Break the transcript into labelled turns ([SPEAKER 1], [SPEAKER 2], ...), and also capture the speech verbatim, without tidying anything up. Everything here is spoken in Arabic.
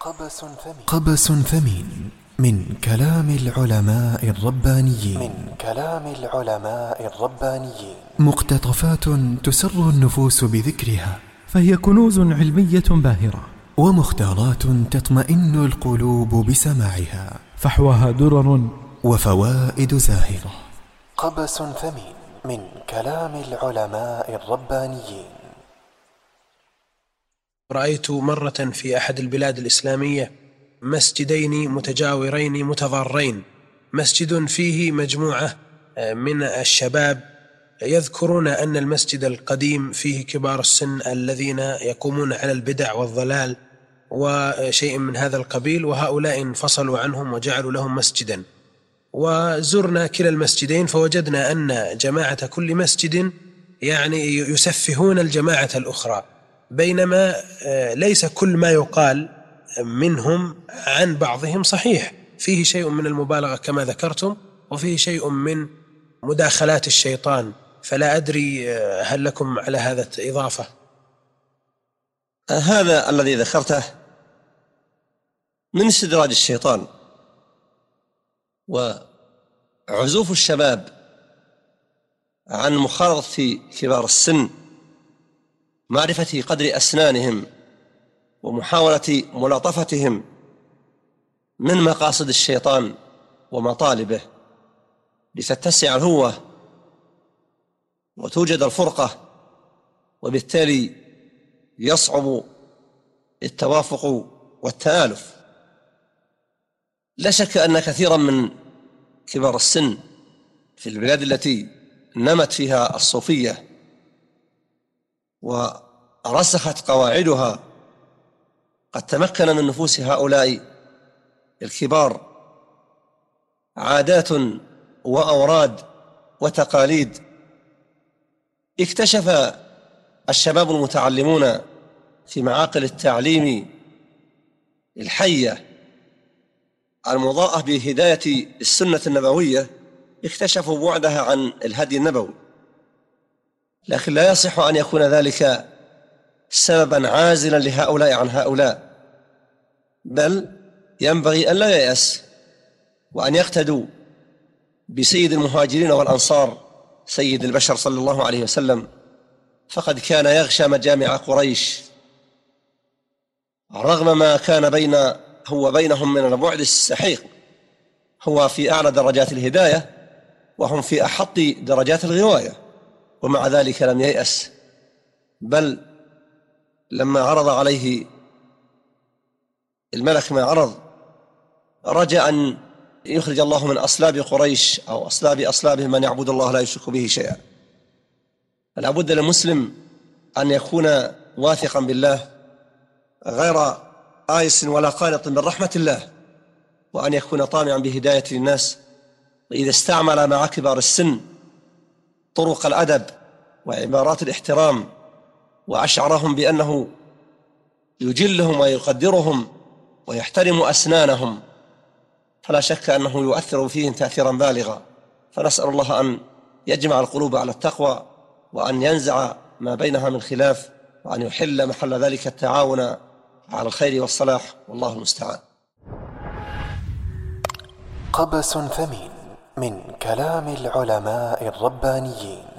[SPEAKER 1] قبس ثمين, قبس ثمين من كلام العلماء الربانيين من كلام العلماء الربانيين مقتطفات تسر النفوس بذكرها،
[SPEAKER 2] فهي كنوز علمية باهرة،
[SPEAKER 1] ومختارات تطمئن القلوب بسماعها،
[SPEAKER 2] فحواها درر
[SPEAKER 1] وفوائد زاهرة. قبس ثمين من كلام العلماء الربانيين.
[SPEAKER 3] رأيت مرة في أحد البلاد الإسلامية مسجدين متجاورين متضارين، مسجد فيه مجموعة من الشباب يذكرون أن المسجد القديم فيه كبار السن الذين يقومون على البدع والضلال وشيء من هذا القبيل، وهؤلاء انفصلوا عنهم وجعلوا لهم مسجدا. وزرنا كلا المسجدين فوجدنا أن جماعة كل مسجد يعني يسفهون الجماعة الأخرى، بينما ليس كل ما يقال منهم عن بعضهم صحيح، فيه شيء من المبالغة كما ذكرتم، وفيه شيء من مداخلات الشيطان. فلا أدري هل لكم على هذا إضافة؟
[SPEAKER 4] هذا الذي ذكرته من استدراج الشيطان، وعزوف الشباب عن مخالطة كبار السن، معرفة قدر أسنانهم ومحاولة ملاطفتهم من مقاصد الشيطان ومطالبه، لتتسع الهوة وتوجد الفرقة، وبالتالي يصعب التوافق والتآلف. لا شك أن كثيرا من كبار السن في البلاد التي نمت فيها الصوفية ورسخت قواعدها قد تمكن من نفوس هؤلاء الكبار عادات وأوراد وتقاليد اكتشف الشباب المتعلمون في معاقل التعليم الحية المضاءة بهداية السنة النبوية، اكتشفوا بعدها عن الهدي النبوي. لكن لا يصح أن يكون ذلك سببا عازلا لهؤلاء عن هؤلاء، بل ينبغي أن لا ييأس وأن يقتدوا بسيد المهاجرين والأنصار سيد البشر صلى الله عليه وسلم، فقد كان يغشى مجامع قريش رغم ما كان بين هو بينهم من البعد السحيق. هو في أعلى درجات الهداية وهم في أحط درجات الغواية، ومع ذلك لم ييأس، بل لما عرض عليه الملك ما عرض رجاء أن يخرج الله من أصلاب قريش أو أصلاب أصلابهم من يعبد الله لا يشرك به شيئا. فلا بد للمسلم أن يكون واثقا بالله غير آيس ولا قانط من رحمة الله، وأن يكون طامعا بهداية الناس. وإذا استعمل مع كبار السن طرق الأدب وعبارات الاحترام وأشعرهم بأنه يجلهم ويقدرهم ويحترم أسنانهم، فلا شك أنه يؤثر فيهم تأثيرا بالغا. فنسأل الله أن يجمع القلوب على التقوى، وأن ينزع ما بينها من خلاف، وأن يحل محل ذلك التعاون على الخير والصلاح، والله المستعان.
[SPEAKER 1] قبس ثمين من كلام العلماء الربانيين.